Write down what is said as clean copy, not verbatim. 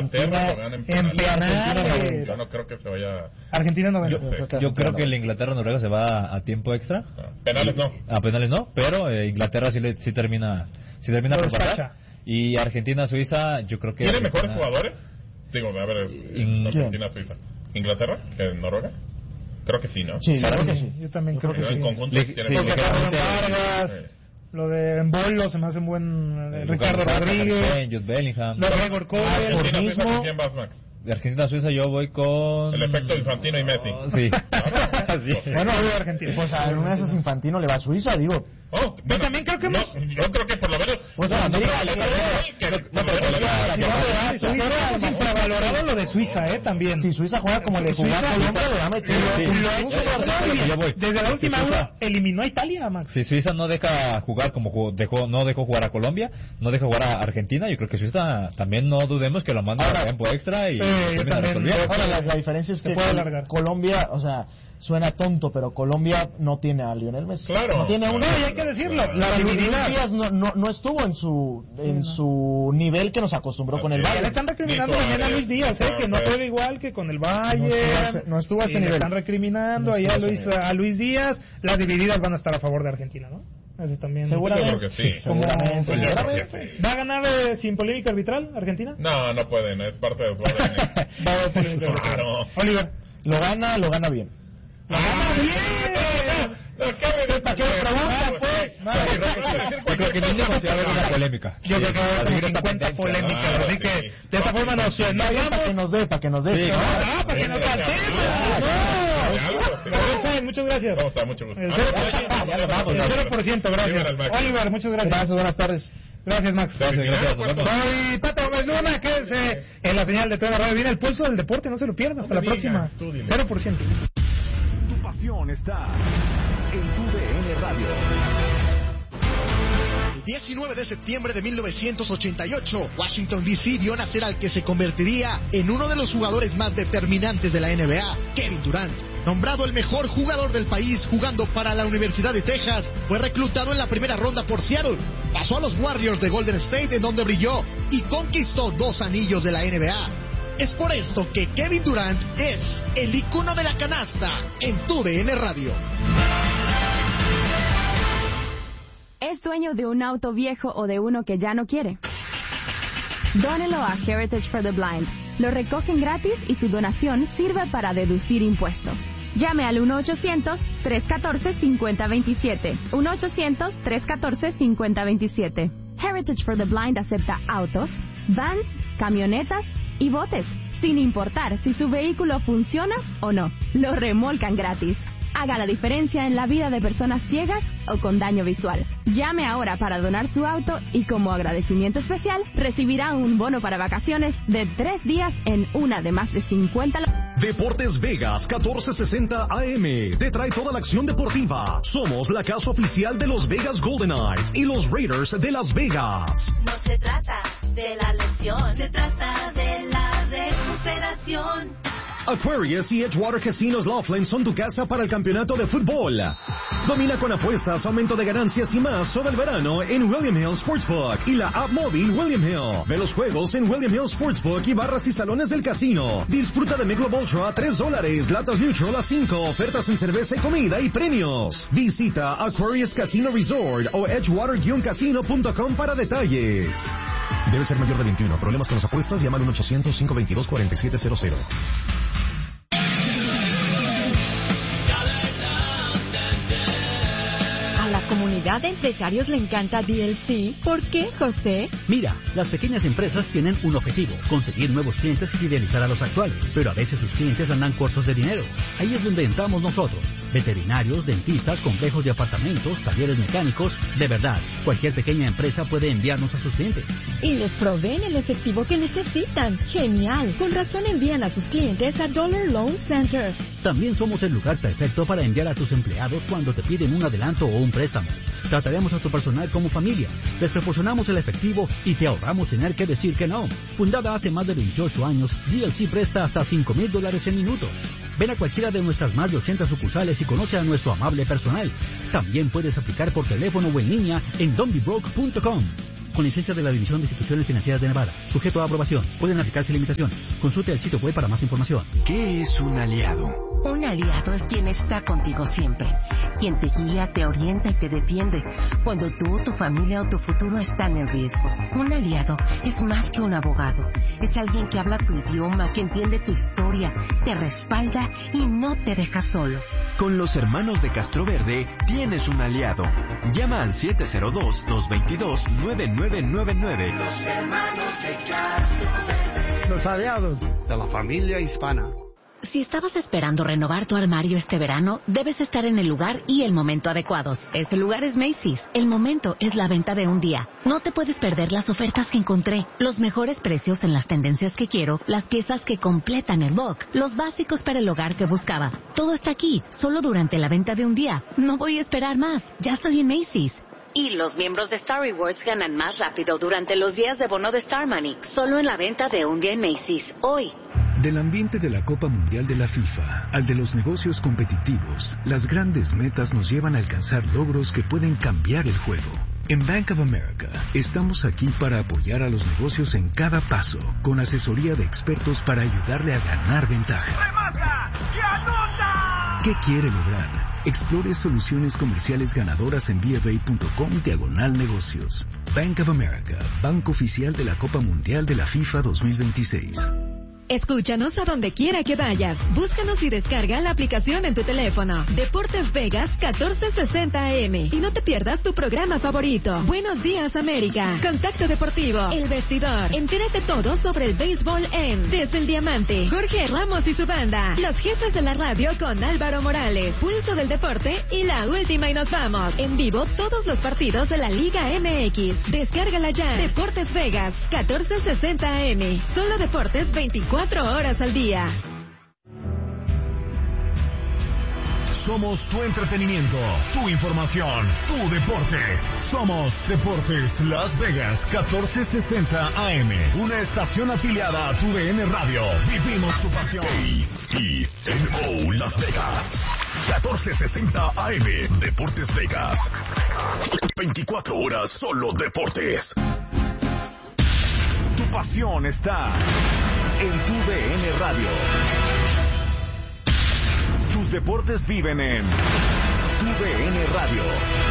Inglaterra lo gana en penales. Yo no creo que se vaya. Argentina no va. Yo creo que el Inglaterra-Noruega se va a tiempo extra. Penales no. A penales no, pero Inglaterra sí termina por pasar. Y Argentina-Suiza, yo creo que... ¿Tiene mejores jugadores? Digo, a ver, Argentina-Suiza. ¿Inglaterra que Noruega? Creo que sí, ¿no? Sí, claro que sí. Yo también creo que sí. En conjunto lo de Embolo se me hace un buen... Ricardo Rodríguez, Jude Bellingham, Gregor Kobel. ¿Quién vas, Max? De Argentina-Suiza yo voy con... El efecto Infantino y Messi. Sí. Sí. Bueno, voy a Argentina. Pues a una de esas Infantino le va a Suiza, digo. Yo también creo que yo creo que por lo menos... Es infravalorado lo de Suiza, también. Si Suiza juega como le jugó a Colombia, le va a meter. Desde la última hora eliminó a Italia, Max. Si Suiza no deja jugar como no dejó jugar a Colombia, no deja jugar a Argentina, yo creo que Suiza también no dudemos que lo manda a tiempo extra y termina resolviendo. Ahora la diferencia es que Colombia, o sea, suena tonto, pero Colombia no tiene a Lionel Messi. Claro. No tiene a uno. Y hay que decirlo. La Luis divinidad Díaz no estuvo en su nivel que nos acostumbró con el Bayern. Le están recriminando también a Luis Díaz, que no juega igual que con el Bayern. No estuvo a ese nivel. Le están recriminando ahí a Luis Díaz. Las divididas van a estar a favor de Argentina, ¿no? Eso también. Seguramente. Yo creo que sí. Seguramente. ¿Va a ganar sin polémica arbitral Argentina? No pueden, es parte de su ADN. Claro. Oliver. Lo gana bien. ¿Para qué me preguntan, pues? Yo creo que mínimo se va a ver una polémica. Yo creo que va a haber 50 polémicas, así que de esta forma nos vamos. Para que nos dé. Para que nos cantemos. Muchas gracias. Vamos a mucho gusto. El 0%, gracias. Oliver, muchas gracias. Gracias, buenas tardes. Gracias, Max. Soy Pato Gómez Luna, quédense en la señal de toda la radio. Viene el pulso del deporte, no se lo pierdan. Hasta la próxima. 0%. Tu pasión está en tu DN Radio. El 19 de septiembre de 1988, Washington D.C. vio nacer al que se convertiría en uno de los jugadores más determinantes de la NBA, Kevin Durant. Nombrado el mejor jugador del país jugando para la Universidad de Texas, fue reclutado en la primera ronda por Seattle. Pasó a los Warriors de Golden State, en donde brilló y conquistó 2 anillos de la NBA. Es por esto que Kevin Durant es el icono de la canasta en tu DN Radio. ¿Es dueño de un auto viejo o de uno que ya no quiere? Dónelo a Heritage for the Blind. Lo recogen gratis y su donación sirve para deducir impuestos. Llame al 1-800-314-5027. 1-800-314-5027. Heritage for the Blind acepta autos, vans, camionetas y botes, sin importar si su vehículo funciona o no. Lo remolcan gratis. Haga la diferencia en la vida de personas ciegas o con daño visual. Llame ahora para donar su auto y como agradecimiento especial recibirá un bono para vacaciones de 3 días en una de más de 50... Deportes Vegas 1460 AM te trae toda la acción deportiva. Somos la casa oficial de los Vegas Golden Knights y los Raiders de Las Vegas. No se trata de la lesión, se trata de la recuperación. Aquarius y Edgewater Casinos Laughlin son tu casa para el campeonato de fútbol. Domina con apuestas, aumento de ganancias y más todo el verano en William Hill Sportsbook y la app móvil William Hill. Ve los juegos en William Hill Sportsbook y barras y salones del casino. Disfruta de Michelob Ultra a $3, latas Neutral a 5, ofertas en cerveza y comida y premios. Visita Aquarius Casino Resort o edgewater-casino.com para detalles. Debe ser mayor de 21. Problemas con las apuestas, llama al 1-800-522-4700. A la comunidad de empresarios le encanta DLC. ¿Por qué, José? Mira, las pequeñas empresas tienen un objetivo: conseguir nuevos clientes y fidelizar a los actuales. Pero a veces sus clientes andan cortos de dinero. Ahí es donde entramos nosotros. Veterinarios, dentistas, complejos de apartamentos, talleres mecánicos. De verdad, cualquier pequeña empresa puede enviarnos a sus clientes. Y les proveen el efectivo que necesitan. ¡Genial! Con razón envían a sus clientes a Dollar Loan Center. También somos el lugar perfecto para enviar a tus empleados cuando te piden un adelanto o un préstamo. Trataremos a tu personal como familia. Les proporcionamos el efectivo y te ahorramos tener que decir que no. Fundada hace más de 28 años, DLC presta hasta $5,000 en minutos. Ven a cualquiera de nuestras más de 80 sucursales y conoce a nuestro amable personal. También puedes aplicar por teléfono o en línea en donbybroke.com. con licencia de la División de Instituciones Financieras de Nevada, sujeto a aprobación. Pueden aplicarse limitaciones. Consulte el sitio web para más información. ¿Qué es un aliado? Un aliado es quien está contigo siempre, quien te guía, te orienta y te defiende cuando tú, tu familia o tu futuro están en riesgo. Un aliado es más que un abogado, es alguien que habla tu idioma, que entiende tu historia, te respalda y no te deja solo. Con los hermanos de Castroverde tienes un aliado. Llama al 702-222-9999. Los hermanos de Castroverde. Los aliados de la familia hispana. Si estabas esperando renovar tu armario este verano, debes estar en el lugar y el momento adecuados. Ese lugar es Macy's. El momento es la venta de un día. No te puedes perder las ofertas que encontré, los mejores precios en las tendencias que quiero, las piezas que completan el look, los básicos para el hogar que buscaba. Todo está aquí, solo durante la venta de un día. No voy a esperar más. Ya estoy en Macy's. Y los miembros de Star Rewards ganan más rápido durante los días de bono de Star Money, solo en la venta de un día en Macy's. Hoy. Del ambiente de la Copa Mundial de la FIFA al de los negocios competitivos, las grandes metas nos llevan a alcanzar logros que pueden cambiar el juego. En Bank of America estamos aquí para apoyar a los negocios en cada paso, con asesoría de expertos para ayudarle a ganar ventaja. ¡Remata! ¡Y anota! ¿Qué quiere lograr? Explore soluciones comerciales ganadoras en BofA.com/negocios. Bank of America, banco oficial de la Copa Mundial de la FIFA 2026. Escúchanos a donde quiera que vayas. Búscanos y descarga la aplicación en tu teléfono. Deportes Vegas 1460 AM. Y no te pierdas tu programa favorito. Buenos días, América. Contacto Deportivo. El Vestidor. Entérate todo sobre el béisbol en Desde el Diamante. Jorge Ramos y su banda. Los jefes de la radio con Álvaro Morales. Pulso del Deporte y la última y nos vamos. En vivo todos los partidos de la Liga MX. Descárgala ya. Deportes Vegas 1460 AM. Solo deportes 24 horas al día. Somos tu entretenimiento, tu información, tu deporte. Somos Deportes Las Vegas 1460 AM. Una estación afiliada a tu DN Radio. Vivimos tu pasión. KINO Las Vegas 1460 AM. Deportes Vegas. 24 horas solo deportes. Tu pasión está en tu DN Radio. Tus deportes viven en tu DN Radio.